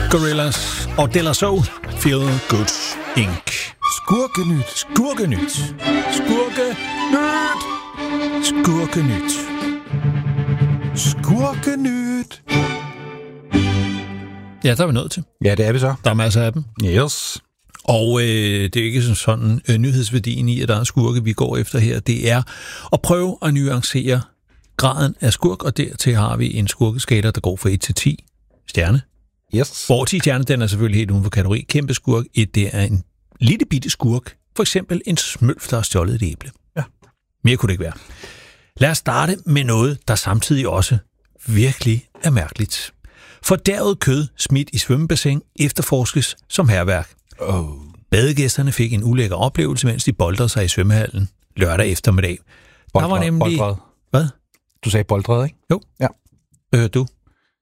Gorillaz og De La Soul, Feel Good Inc. Skurkenyt. Skurkenyt. Skurkenyt. Skurkenyt. Skurkenyt. Ja, der er vi nået til. Ja, det er vi så. Der er masser af dem. Yes. Og det er ikke sådan nyhedsværdien i, at der er skurke, vi går efter her. Det er at prøve at nuancere graden af skurk, og dertil har vi en skurkeskala, der går fra 1 til 10 stjerne. Yes. Hvor 10 stjerne, den er selvfølgelig helt uden for kategori. Kæmpe skurk. Det er en lille bitte skurk. For eksempel en smølf, der har stjålet et æble. Ja. Mere kunne det ikke være. Lad os starte med noget, der samtidig også virkelig er mærkeligt. Fordærvet kød smidt i svømmebassin efterforskes som hærværk. Badegæsterne fik en ulækker oplevelse, mens de boldrede sig i svømmehallen lørdag eftermiddag. Der var nemlig... Boldred. Hvad? Du sagde boldred, ikke? Jo. Ja. Hvad hørte du?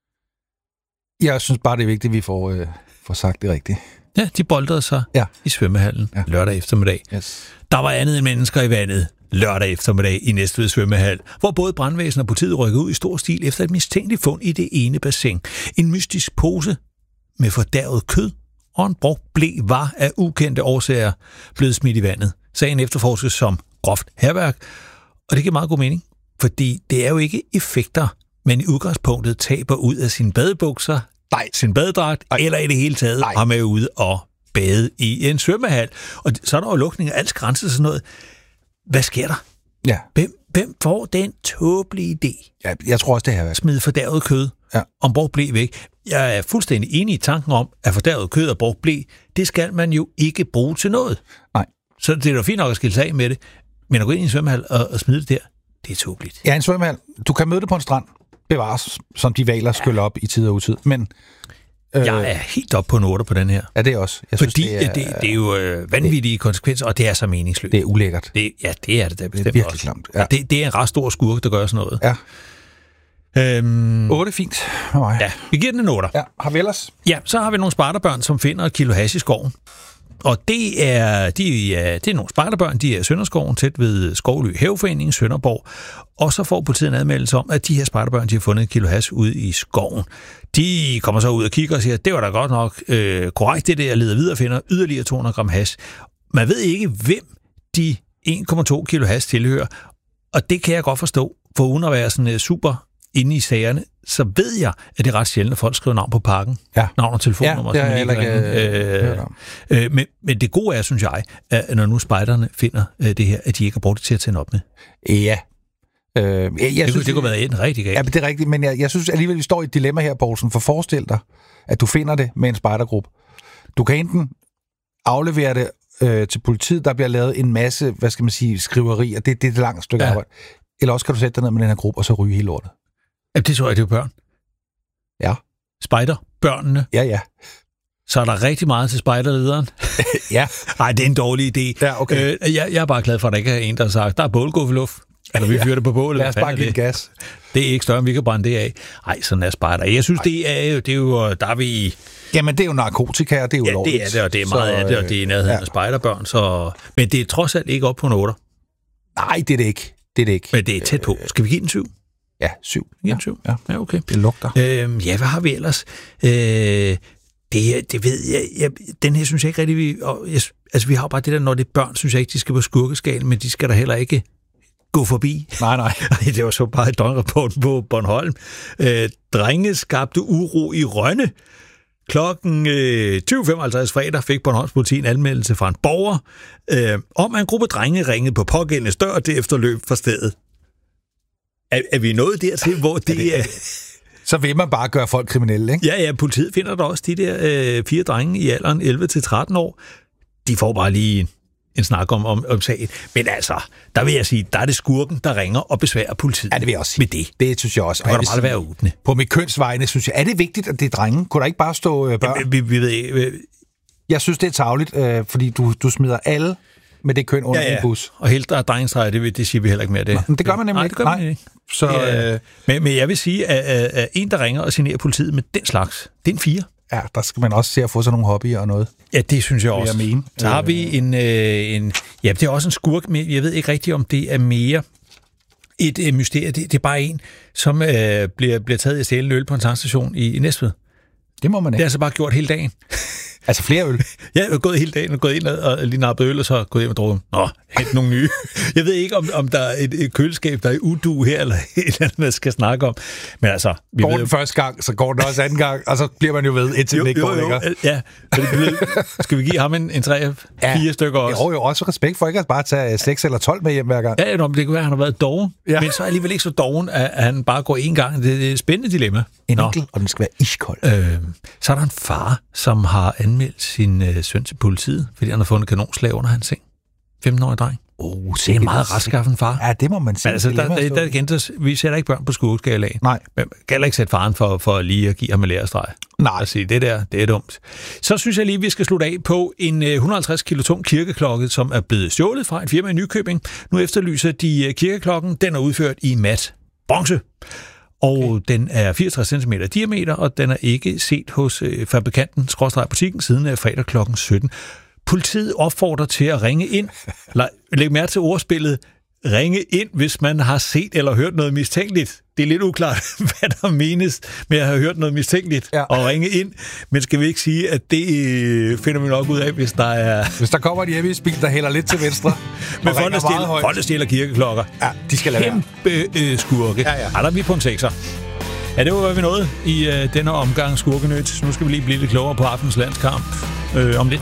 Jeg synes bare, det er vigtigt, at vi får sagt det rigtigt. Ja, de boldrede sig i svømmehallen lørdag eftermiddag. Yes. Der var andet end mennesker i vandet lørdag eftermiddag i Næstved svømmehal, hvor både brandvæsen og politiet rykkede ud i stor stil efter et mistænkeligt fund i det ene bassin. En mystisk pose med fordærvet kød og en brugt ble var af ukendte årsager blevet smidt i vandet. Sagen efterforskes som groft hærværk, og det giver meget god mening, fordi det er jo ikke effekter, men i udgangspunktet taber ud af sine badebukser, sin badedragt, eller i det hele taget har med ude og bade i en svømmehal. Og så er der jo lukning af alt grænser og sådan noget. Hvad sker der? Ja. Hvem får den tåbelige idé? Ja, jeg tror også, det her. Smide fordærvet kød og brugt ble væk. Jeg er fuldstændig enig i tanken om, at fordærvet kød og brugt ble, det skal man jo ikke bruge til noget. Nej. Så det er jo fint nok at skille sig af med det, men at gå ind i en svømmehal og smide det der, det er tåbeligt. Ja, en svømmehal. Du kan møde det på en strand. Bevares, som de valer skyller op i tid og utid. Men jeg er helt oppe på en 8 på den her. Ja, det er også. Jeg fordi synes, det er jo vanvittige konsekvenser, og det er så meningsløst. Det er ulækkert. Det er det da bestemt. Det er virkelig klamt. Ja. Det er en ret stor skurk, der gør sådan noget. Ja. 8 fint. Ja, vi giver den en 8. Ja, har vi ellers? Ja, så har vi nogle spejderbørn, som finder et kilo hash i skoven. Og det er nogle spejderbørn, de er i Sønderskoven, tæt ved Skovly Haveforening i Sønderborg. Og så får politiet en anmeldelse om, at de her spejderbørn, de har fundet et kilo hash ude i skoven. De kommer så ud og kigger og siger, at det var da godt nok korrekt, det der, leder videre og finder yderligere 200 gram hash. Man ved ikke, hvem de 1,2 kilo hash tilhører, og det kan jeg godt forstå, for uden at være sådan super inde i sagerne, så ved jeg, at det er ret sjældent, at folk skriver navn på pakken. Ja. Navn og telefonnummer. Ja, det er ikke. Men det gode er, synes jeg, at når nu spejderne finder det her, at de ikke har brugt det til at tænde op med. Ja. Det kunne være en rigtig galt. Ja, det er rigtigt, men jeg synes alligevel, vi står i et dilemma her, Poulsen, for forestil dig, at du finder det med en spejdergruppe. Du kan enten aflevere det til politiet, der bliver lavet en masse, skriverier, det er et langt stykke arbejde. Eller også kan du sætte dig ned med den her gruppe, og så ryge hele lortet. Ja, det tror jeg, det er børn. Ja. Spejderbørnene. Ja. Så er der rigtig meget til spejderlederen. Ja. Nej, det er en dårlig idé. Ja, okay. Jeg er bare glad for, at der ikke er en, der har sagt, der er bålguffeluft. Eller vi fyrer det på bålet. Lad os bare give gas. Det er ikke større, end vi kan brænde det af. Nej, sådan er spejder. Jeg synes, det er jo, der er vi... Jamen, det er jo narkotika, og det er jo lovligt. Ja, det er det, og det er meget af det, og det er nærheden af spejderbørn. Så... Men det er trods alt ikke op på en 8. Nej, det er det ikke. Men det er tæt på. Skal vi give den 7? Ja, 7. Ja, 7. Ja, okay. Det lugter. Hvad har vi ellers? Det ved jeg. Den her synes jeg ikke rigtig, vi har bare det der, når det er børn, synes jeg ikke, de skal på skurkeskalen, men de skal der heller ikke gå forbi. Nej. Det var så bare et døgnrapport på Bornholm. Drenge skabte uro i Rønne. Klokken 20.55 fredag fik Bornholms politi en anmeldelse fra en borger om, at en gruppe drenge ringede på pågældendes dør og derefter løb fra stedet. Er vi nået dertil, hvor det er... Så vil man bare gøre folk kriminelle, ikke? Ja, politiet finder der også de der 4 drenge i alderen 11-13 år. De får bare lige en snak om sagen. Men altså, der vil jeg sige, der er det skurken, der ringer og besværer politiet. Ja, det vil jeg også sige. Med det. Det synes jeg også. Det kan da bare være åbne. På mit kønsvejene synes jeg, er det vigtigt, at det er drenge? Kunne der ikke bare stå børn? Ja, vi ved ikke. Jeg synes, det er tarveligt, fordi du smider alle med det køn under en bus. Og helt der er drengestreger, det siger vi heller ikke mere. Det gør man nemlig ikke. Nej. Så, men jeg vil sige, at en, der ringer og signerer politiet med den slags, det er en 4. Ja, der skal man også se at få sådan nogle hobbyer og noget. Ja, det synes jeg også. Så har vi en ja, det er også en skurk, men jeg ved ikke rigtigt, om det er mere et mysterie. Det er bare en, som bliver taget i stjæle øl på en tankstation i Næstved. Det må man Det ikke. har jeg så bare gjort hele dagen. Altså flere øl. Jeg er gået hele dagen og gået ind og lige nappet øl, og så gået hjem og drukket. Nå, hent nogle nye. Jeg ved ikke, om der er et køleskab, der er i udu her, eller et eller andet, man skal snakke om. Men altså... Går den første gang, så går den også anden gang, og så bliver man jo ved, indtil den ikke går længere. Ja, skal vi give ham en 3-4 stykker også? Jo, også respekt for ikke at bare tage 6 eller 12 med hjem hver gang. Ja, det kan være, at han har været doven, men så er alligevel ikke så doven, at han bare går én gang. Det er et spændende dilemma. En enkelt, og den skal være iskold. Så er der en far, som har anmeldt sin søn til politiet, fordi han har fundet kanonslag under hans seng. 15-årig dreng. Det er en meget retskaffen far. Ja, det må man sige. Men altså, der igen, vi sætter ikke børn på skurkeskalaen. Nej. Men man kan heller ikke sætte faren for lige at give ham en lærestreg. Nej. Og sige, det er dumt. Så synes jeg lige, vi skal slutte af på en 150 kilo tung kirkeklokke, som er blevet stjålet fra et firma i Nykøbing. Nu efterlyser de kirkeklokken. Den er udført i mat bronze. Og den er 64 cm diameter, og den er ikke set hos fabrikanten /butikken siden fredag kl. 17. Politiet opfordrer til at ringe ind. Læg mærke til ordspillet. Ringe ind, hvis man har set eller hørt noget mistænkeligt. Det er lidt uklart, hvad der menes med at have hørt noget mistænkeligt og ringe ind. Men skal vi ikke sige, at det finder vi nok ud af, hvis der er... Hvis der kommer en hjemmebil, der hælder lidt til venstre. Men folk, der stjæler kirkeklokker. Ja, de skal lade være. Kæmpe skurke. Ja. Der er vi på en 6'er. Ja, det var, hvad vi nåede i denne omgang Skurkenyt. Nu skal vi lige blive lidt klogere på aftens landskamp om lidt.